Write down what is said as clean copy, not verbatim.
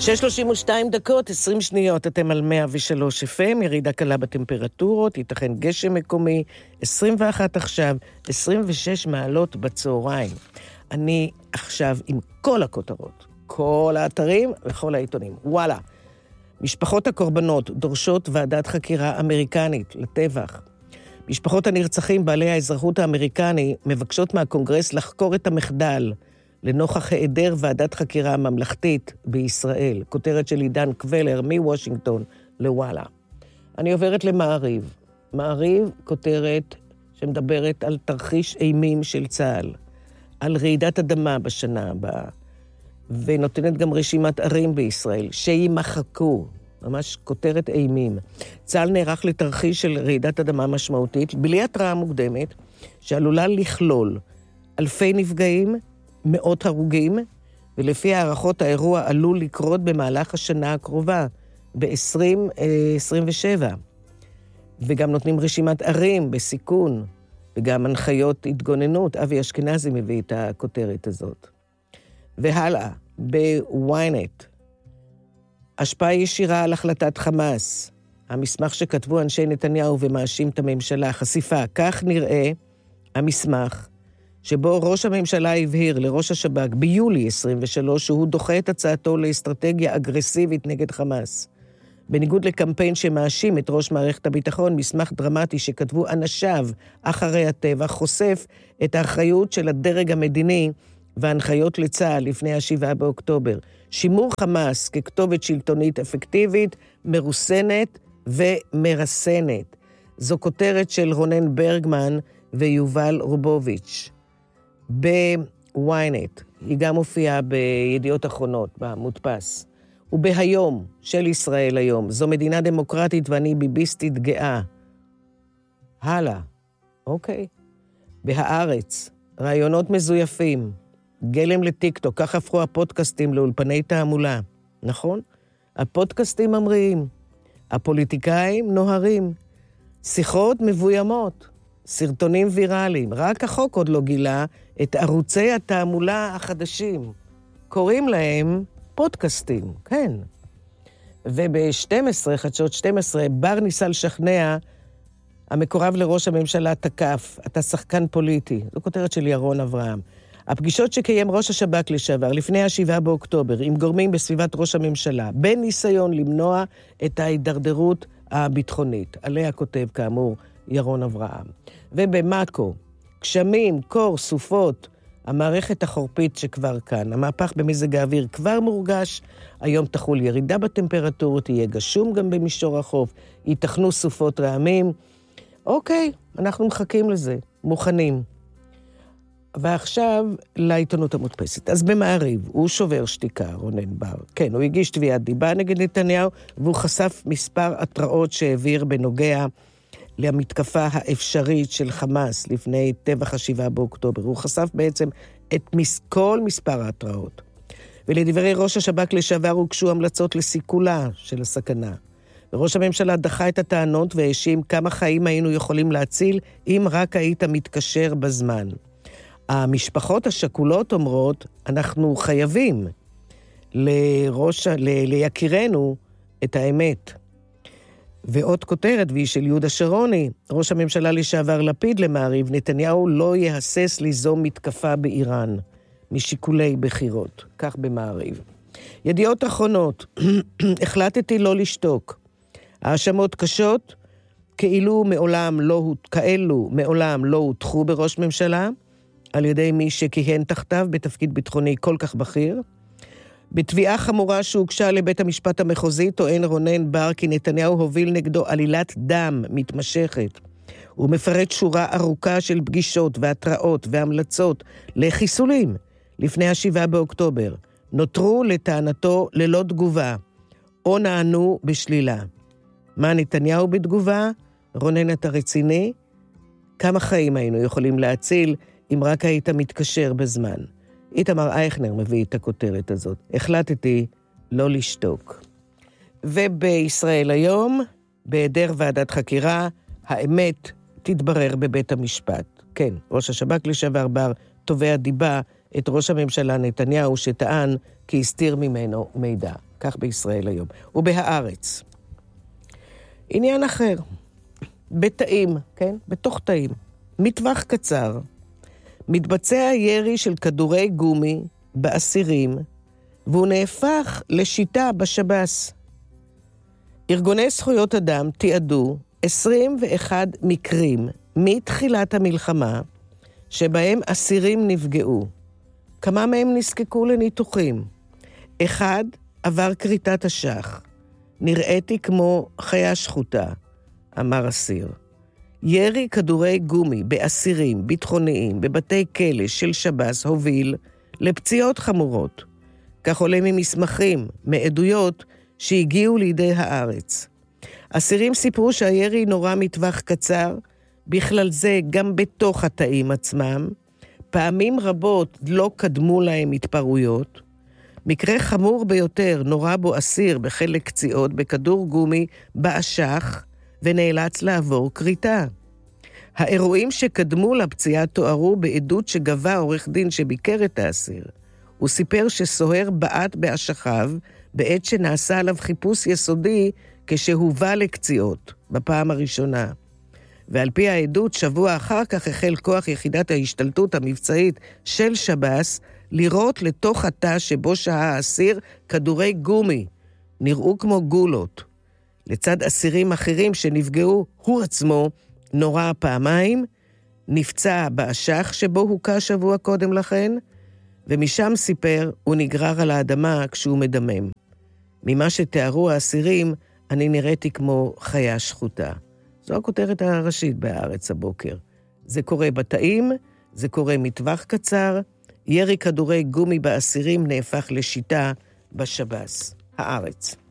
6:32 דקות, 20 שניות, אתם על 103 FM, ירידה קלה בטמפרטורות, ייתכן גשם מקומי, 21 עכשיו, 26 מעלות בצהריים. אני עכשיו עם כל הכותרות, כל האתרים וכל העיתונים. וואלה, משפחות הקורבנות דורשות ועדת חקירה אמריקנית לטבח. משפחות הנרצחים בעלי האזרחות האמריקני מבקשות מהקונגרס לחקור את המחדל, לנוכח היעדר ועדת חקירה ממלכתית בישראל. כותרת של עידן קבלר מוושינגטון לוואלה. אני עוברת למעריב. מעריב כותרת שמדברת על תרחיש אימים של צה"ל, על רעידת אדמה בשנה הבאה, ונותנת גם רשימת ערים בישראל שימחקו, ממש כותרת אימים. צה"ל נערך לתרחיש של רעידת אדמה משמעותית, בלי התראה מוקדמת, שעלולה לכלול אלפי נפגעים, מאות הרוגים, ולפי הערכות האירוע עלול לקרות במהלך השנה הקרובה, ב-2027. וגם נותנים רשימת ערים בסיכון, וגם הנחיות התגוננות. אבי אשכנזי מביא את הכותרת הזאת. והלאה, בוויינט, השפעה ישירה על החלטת חמאס. המסמך שכתבו אנשי נתניהו ומאשים את הממשלה, חשיפה, כך נראה המסמך, שבו ראש הממשלה הבהיר לראש השב"כ ביולי 23 שהוא דוחה את הצעתו לאסטרטגיה אגרסיבית נגד חמאס. בניגוד לקמפיין שמאשים את ראש מערכת הביטחון, מסמך דרמטי שכתבו אנשיו אחרי הטבח חושף את האחריות של הדרג המדיני וההנחיות לצה"ל לפני ה-7 באוקטובר. שימור חמאס ככתובת שלטונית אפקטיבית, מרוסנת ומרסנת. זו כותרת של רונן ברגמן ויובל רובוביץ'. בוויינט, היא גם הופיעה בידיעות אחרונות, במודפס. ובהיום, של ישראל היום, זו מדינה דמוקרטית ואני ביביסטית גאה. הלאה, אוקיי. בהארץ, רעיונות מזויפים, גלם לטיקטוק, כך הפכו הפודקאסטים לאולפני תעמולה, נכון? הפודקאסטים ממריאים, הפוליטיקאים נוהרים, שיחות מבוימות, סרטונים ויראליים, רק החוק עוד לא גילה את ערוצי התעמולה החדשים. קוראים להם פודקאסטים, כן. וב-12, חדשות 12, בר ניסה לשכנע, המקורב לראש הממשלה תקף, אתה שחקן פוליטי. זו כותרת של ירון אברהם. הפגישות שקיים ראש השב"כ לשעבר, לפני ה-7 באוקטובר, עם גורמים בסביבת ראש הממשלה, בניסיון למנוע את ההידרדרות הביטחונית. עליה כותב כאמור ירון אברהם. ובמאקו, גשמים, קור, סופות, המערכת החורפית שכבר כאן, המהפך במזג האוויר כבר מורגש, היום תחול ירידה בטמפרטורות, יהיה גשום גם במישור החוף, ייתכנו סופות רעמים. אוקיי, אנחנו מחכים לזה, מוכנים. ועכשיו לעיתונות המודפסת. אז במעריב, הוא שובר שתיקה, רונן בר. כן, הוא הגיש תביעת דיבה נגד נתניהו, והוא חשף מספר התראות שהעביר בנוגע למתקפה האפשרית של חמאס לפני טבח ה-7 באוקטובר. הוא חשף בעצם את כל מספר ההתראות. ולדברי ראש השב"כ לשעבר הוגשו המלצות לסיכולה של הסכנה. וראש הממשלה דחה את הטענות והאשים כמה חיים היינו יכולים להציל אם רק היית מתקשר בזמן. המשפחות השכולות אומרות, אנחנו חייבים ליקירנו את האמת. ועוד כותרת, והיא של יהודה שרוני, ראש הממשלה לשעבר לפיד למעריב, נתניהו לא יהסס ליזום מתקפה באיראן, משיקולי בחירות, כך במעריב. ידיעות אחרונות, החלטתי לא לשתוק. האשמות קשות, כאלו מעולם לא הוטחו בראש ממשלה, על ידי מי שכיהן תחתיו בתפקיד ביטחוני כל כך בכיר. בתביעה חמורה שהוגשה לבית המשפט המחוזי, טוען רונן בר כי נתניהו הוביל נגדו עלילת דם מתמשכת. הוא מפרט שורה ארוכה של פגישות והתראות והמלצות לחיסולים לפני ה-7 באוקטובר. נותרו לטענתו ללא תגובה, או נענו בשלילה. מה נתניהו בתגובה? רונן, אתה רציני? כמה חיים היינו יכולים להציל אם רק היית מתקשר בזמן? איתמר אייכנר מביא את הכותרת הזאת. החלטתי לא לשתוק. ובישראל היום, בהיעדר ועדת חקירה, האמת תתברר בבית המשפט. כן, ראש השב"כ לשעבר בר תובע דיבה את ראש הממשלה נתניהו שטען כי הסתיר ממנו מידע. כך בישראל היום. ובהארץ. עניין אחר, בתאים, כן? בתוך תאים, מטווח קצר, מתבצע ירי של כדורי גומי באסירים, והוא נהפך לשיטה בשב"ס. ארגוני זכויות אדם תיעדו 21 מקרים מתחילת המלחמה, שבהם אסירים נפגעו. כמה מהם נזקקו לניתוחים? אחד עבר כריתת אשך. נראיתי כמו חיה שחוטה, אמר אסיר. ירי כדורי גומי באסירים ביטחוניים בבתי כלא של שב"ס הוביל לפציעות חמורות. כך עולה ממסמכים, מעדויות שהגיעו לידי הארץ. אסירים סיפרו שהירי נורא מטווח קצר, בכלל זה גם בתוך התאים עצמם. פעמים רבות לא קדמו להם התפרעויות. מקרה חמור ביותר נורא בו אסיר בחלק קציעות בכדור גומי באשך ונאלץ לעבור כריתה. האירועים שקדמו לפציעה תוארו בעדות שגבה עורך דין שביקר את האסיר. הוא סיפר שסוהר בעט באשכיו בעת שנעשה עליו חיפוש יסודי כשהובא לקציעות בפעם הראשונה. ועל פי העדות, שבוע אחר כך החל כוח יחידת ההשתלטות המבצעית של שב"ס לירות לתוך התא שבו שהה האסיר כדורי גומי, נראו כמו גולות. לצד אסירים אחרים שנפגעו, הוא עצמו נורא פעמיים, נפצע באשך שבו הוקע שבוע קודם לכן, ומשם סיפר, הוא נגרר על האדמה כשהוא מדמם. ממה שתיארו האסירים, אני נראיתי כמו חיה שחוטה. זו הכותרת הראשית בהארץ הבוקר. זה קורה בתאים, זה קורה מטווח קצר, ירי כדורי גומי באסירים נהפך לשיטה בשב"ס. הארץ.